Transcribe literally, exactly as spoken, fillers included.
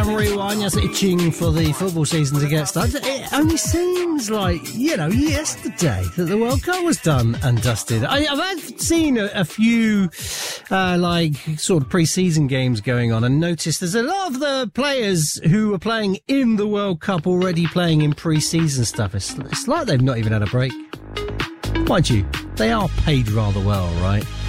Sam Rewind, just itching for the football season to get started. It only seems like, you know, yesterday that the World Cup was done and dusted. I, I've had, seen a, a few, uh, like, sort of pre-season games going on and noticed there's a lot of the players who are playing in the World Cup already playing in pre-season stuff. It's, it's like they've not even had a break. Mind you, they are paid rather well, right?